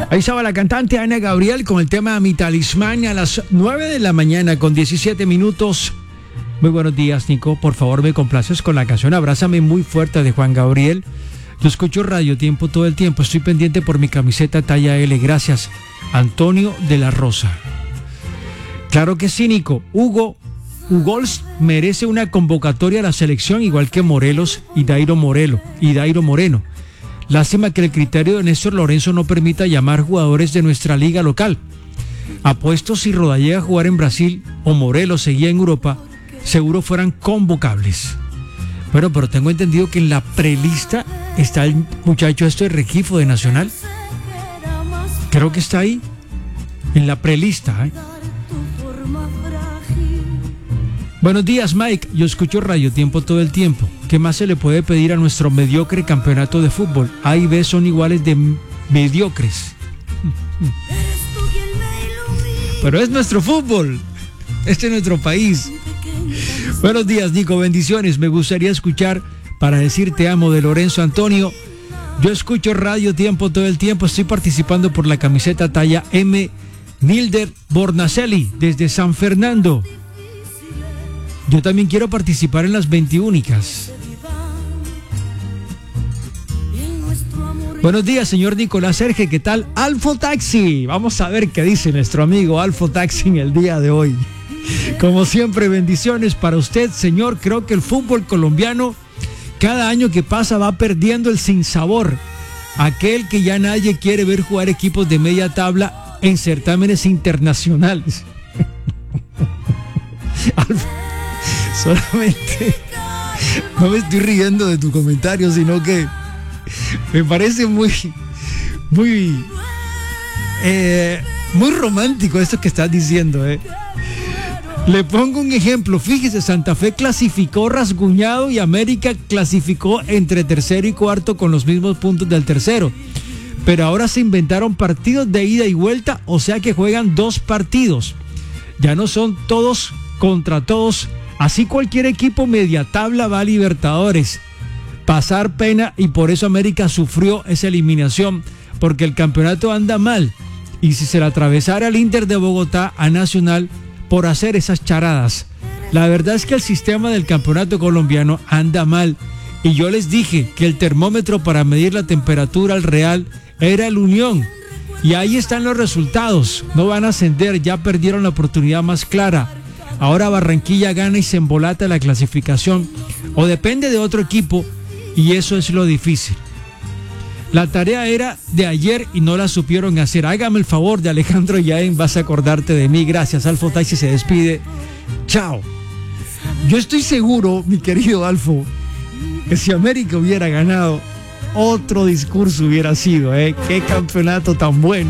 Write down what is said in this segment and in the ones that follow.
Ahí estaba la cantante Ana Gabriel con el tema Mi Talismán a las 9 de la mañana con 17 minutos. Muy buenos días, Nico. Por favor, me complaces con la canción Abrázame muy fuerte de Juan Gabriel. Yo escucho Radio Tiempo todo el tiempo. Estoy pendiente por mi camiseta talla L. Gracias. Antonio de la Rosa. Claro que sí, Nico. Ugols merece una convocatoria a la selección igual que Morelos y Dairo Moreno. Lástima que el criterio de Néstor Lorenzo no permita llamar jugadores de nuestra liga local. Apuesto si Roda llega a jugar en Brasil o Morelos seguía en Europa, seguro fueran convocables. Bueno, pero tengo entendido que en la prelista está el muchacho de Requifo de Nacional. Creo que está ahí, en la prelista, ¿eh? Buenos días, Mike. Yo escucho Radio Tiempo todo el tiempo. ¿Qué más se le puede pedir a nuestro mediocre campeonato de fútbol? A y B son iguales de mediocres. Pero es nuestro fútbol. Este es nuestro país. Buenos días, Nico. Bendiciones. Me gustaría escuchar Para decir te amo de Lorenzo Antonio. Yo escucho Radio Tiempo todo el tiempo. Estoy participando por la camiseta talla M. Nilder Bornacelli desde San Fernando. Yo también quiero participar en las 21. Buenos días, señor Nicolás Serge, ¿qué tal? Alfo Taxi, vamos a ver qué dice nuestro amigo Alfo Taxi en el día de hoy. Como siempre, bendiciones para usted, señor. Creo que el fútbol colombiano, cada año que pasa, va perdiendo el sinsabor. Aquel que ya nadie quiere ver jugar equipos de media tabla en certámenes internacionales. Alfo, solamente no me estoy riendo de tu comentario, sino que me parece muy romántico esto que estás diciendo, Le pongo un ejemplo. Fíjese, Santa Fe clasificó rasguñado y América clasificó entre tercero y cuarto con los mismos puntos del tercero. Pero ahora se inventaron partidos de ida y vuelta, o sea que juegan 2 partidos. Ya no son todos contra todos. Así cualquier equipo media tabla va a Libertadores. Pasar pena, y por eso América sufrió esa eliminación, porque el campeonato anda mal. Y si se le atravesara al Inter de Bogotá a Nacional por hacer esas charadas. La verdad es que el sistema del campeonato colombiano anda mal. Y yo les dije que el termómetro para medir la temperatura al Real era el Unión. Y ahí están los resultados. No van a ascender, ya perdieron la oportunidad más clara. Ahora Barranquilla gana y se embolata la clasificación. O depende de otro equipo, y eso es lo difícil. La tarea era de ayer y no la supieron hacer. Hágame el favor de Alejandro Yaén, vas a acordarte de mí. Gracias, Alfo Taxi se despide. Chao. Yo estoy seguro, mi querido Alfo, que si América hubiera ganado, otro discurso hubiera sido, Qué campeonato tan bueno.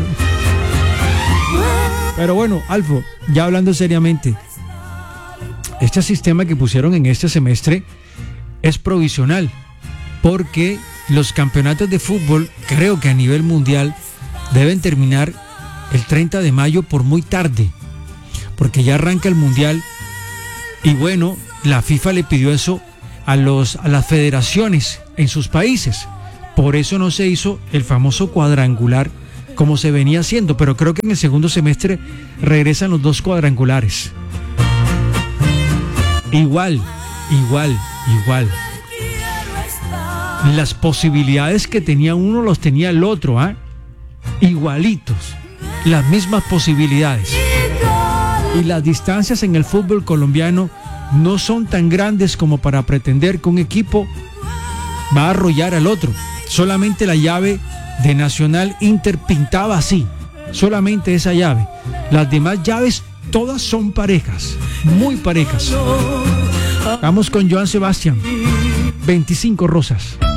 Pero bueno, Alfo, ya hablando seriamente, este sistema que pusieron en este semestre es provisional, porque los campeonatos de fútbol, creo que a nivel mundial, deben terminar el 30 de mayo por muy tarde, porque ya arranca el mundial. Y bueno, la FIFA le pidió eso a las federaciones en sus países. Por eso no se hizo el famoso cuadrangular como se venía haciendo, pero creo que en el segundo semestre regresan los 2 cuadrangulares. Igual. Las posibilidades que tenía uno los tenía el otro, igualitos, las mismas posibilidades. Y las distancias en el fútbol colombiano no son tan grandes como para pretender que un equipo va a arrollar al otro. Solamente la llave de Nacional Inter pintaba así, solamente esa llave. Las demás llaves todas son parejas, muy parejas. Vamos con Joan Sebastián, 25 rosas.